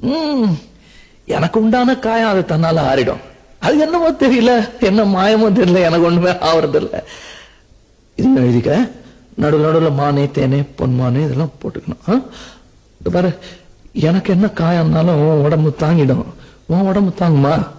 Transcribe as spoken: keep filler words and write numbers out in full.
உம் எனக்கு உண்டான காயம் அது தன்னால ஆறிடும். அது என்னமோ தெரியல, என்ன மாயமோ தெரியல, எனக்கு ஒண்ணுமே ஆவறது இல்ல. இது எழுதிக்க, நடுவில் நடுவில் மானே தேனே பொன்மானே இதெல்லாம் போட்டுக்கணும். பாரு, எனக்கு என்ன காயம்னாலும் உன் உடம்பு தாங்கிடும், உன் உடம்பு தாங்குமா?